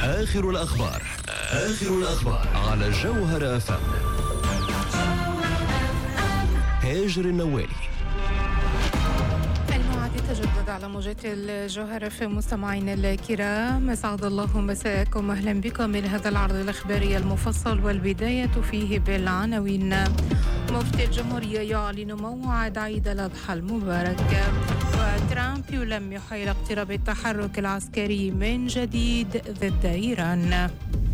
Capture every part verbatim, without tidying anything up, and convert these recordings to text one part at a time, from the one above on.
آخر الأخبار آخر الأخبار على جوهر أف أم. هاجر النوالي. تجدد على موجات الجوهرة في مستمعينا الكرام، اسعد الله مساءكم، اهلا بكم الى هذا العرض الاخباري المفصل، والبداية فيه بالعناوين. مفتي الجمهورية يعلن موعد عيد الاضحى المبارك، وترامب يلمح الى اقتراب التحرك العسكري من جديد ضد ايران.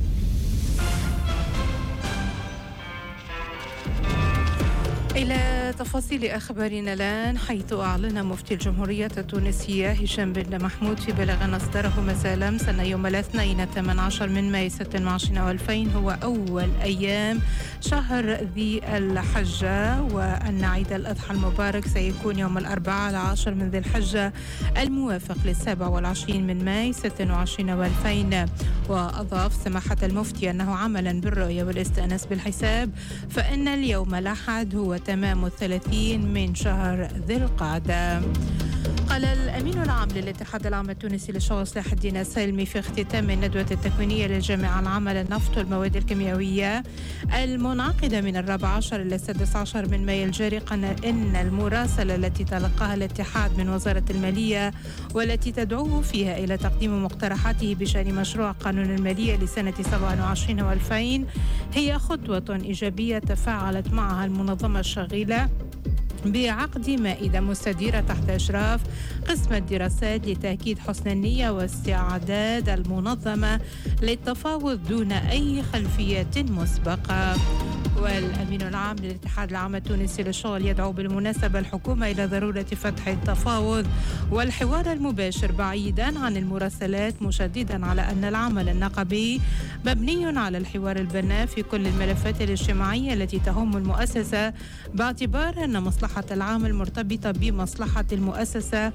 إلى تفاصيل أخبارنا الآن، حيث أعلن مفتي الجمهورية التونسية هشام بن محمود في بلاغ أصدره مساء أمس أن يوم الاثنين ثمانية عشر من ماي ستة وعشرين والفين هو أول أيام شهر ذي الحجة، وأن عيد الأضحى المبارك سيكون يوم الأربعاء العاشر من ذي الحجة الموافق للسابع والعشرين من ماي ستة وعشرين والفين. وأضاف سماحة المفتي أنه عملا بالرؤية والاستئناس بالحساب، فإن اليوم الأحد هو تمام الثلاثين من شهر ذي القعدة. قال الأمين العام للاتحاد العام التونسي للشغل صلاح الدين السلمي في اختتام الندوة التكوينية للجامعة العامة للنفط والمواد الكيميائية المنعقدة من الرابع عشر إلى السادس عشر من مايو الجاري، قال إن المراسلة التي تلقاها الاتحاد من وزارة المالية والتي تدعوه فيها إلى تقديم مقترحاته بشأن مشروع قانون المالية لسنة سبعة وعشرين والفين هي خطوة إيجابية تفاعلت معها المنظمة الشغيلة بعقد مائدة مستديرة تحت إشراف قسم الدراسات لتأكيد حسن النية واستعداد المنظمة للتفاوض دون أي خلفيات مسبقة. والأمين العام للاتحاد العام التونسي للشغل يدعو بالمناسبة الحكومة إلى ضرورة فتح التفاوض والحوار المباشر بعيدا عن المراسلات، مشددا على أن العمل النقابي مبني على الحوار البناء في كل الملفات الاجتماعية التي تهم المؤسسة، باعتبار أن مصلحة العامل مرتبطة بمصلحة المؤسسة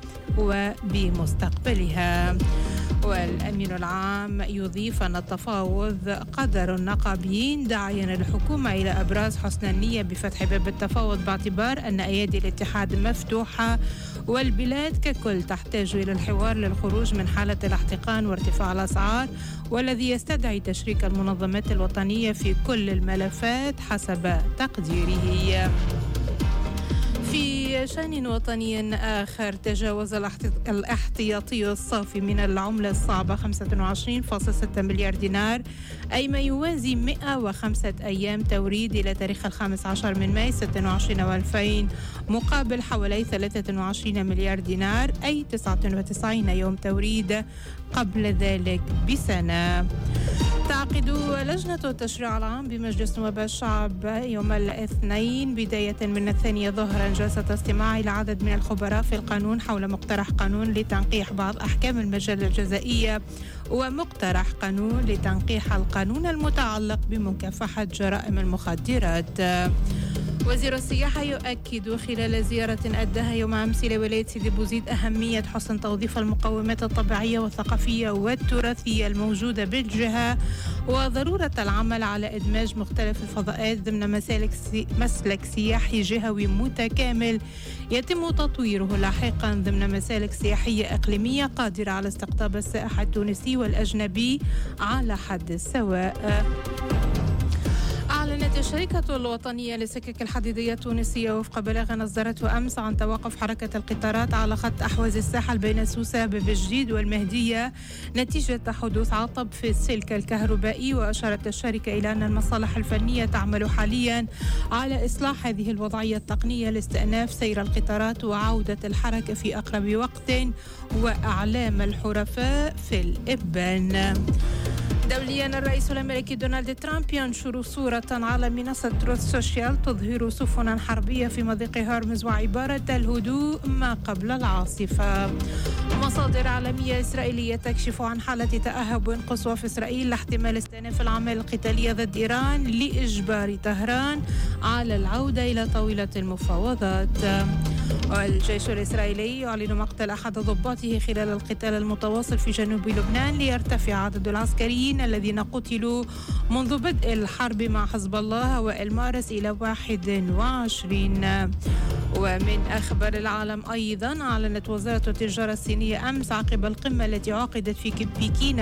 وبمستقبلها. والأمين العام يضيف أن التفاوض قدر النقابيين، داعيا الحكومة إلى أبراز حسن النية بفتح باب التفاوض، باعتبار أن أيادي الاتحاد مفتوحة والبلاد ككل تحتاج إلى الحوار للخروج من حالة الاحتقان وارتفاع الأسعار، والذي يستدعي تشريك المنظمات الوطنية في كل الملفات حسب تقديره. في شأن وطني آخر، تجاوز الاحتياطي الصافي من العملة الصعبة خمسة وعشرين فاصلة ستة مليار دينار، أي ما يوازي مئة وخمسة أيام توريد إلى تاريخ الخامس عشر من ماي ستة وعشرين والفين، مقابل حوالي ثلاثة وعشرين مليار دينار، أي تسعة وتسعين يوم توريد قبل ذلك بسنة. تعقد لجنة التشريع العام بمجلس نواب الشعب يوم الاثنين بداية من الثانية ظهرا جلسة استماع إلى عدد من الخبراء في القانون حول مقترح قانون لتنقيح بعض أحكام المجال الجزائية، ومقترح قانون لتنقيح القانون المتعلق بمكافحة جرائم المخدرات. وزير السياحة يؤكد خلال زيارة أداها يوم أمس إلى ولاية سيدي بوزيد أهمية حسن توظيف المقومات الطبيعية والثقافية والتراثية الموجودة بالجهة، وضرورة العمل على إدماج مختلف الفضاءات ضمن مسالك سي... مسلك سياحي جهوي متكامل يتم تطويره لاحقا ضمن مسالك سياحية إقليمية قادرة على استقطاب السائح التونسي والأجنبي على حد السواء. أعلنت الشركة الوطنية للسكك الحديدية التونسية وفق بلاغ أصدرته أمس عن توقف حركة القطارات على خط أحواز الساحل بين سوسة ببجديد والمهدية نتيجة حدوث عطب في السلك الكهربائي. وأشارت الشركة إلى أن المصالح الفنية تعمل حاليا على إصلاح هذه الوضعية التقنية لاستئناف سير القطارات وعودة الحركة في أقرب وقت، وأعلام الحرفاء في الإبان. دوليا، الرئيس الأمريكي دونالد ترامب ينشر صورة على منصة تروث سوشيال تظهر سفنا حربية في مضيق هرمز وعبارة الهدوء ما قبل العاصفة. مصادر عالمية إسرائيلية تكشف عن حالة تأهب قصوى في إسرائيل لاحتمال استئناف الأعمال القتالية ضد إيران لإجبار طهران على العودة إلى طاولة المفاوضات. والجيش الإسرائيلي يعلن مقتل أحد ضباطه خلال القتال المتواصل في جنوب لبنان ليرتفع عدد العسكريين الذين قتلوا منذ بدء الحرب مع حزب الله أوائل مارس إلى واحد وعشرين. ومن أخبار العالم أيضا، أعلنت وزارة التجارة الصينية أمس عقب القمة التي عقدت في بكين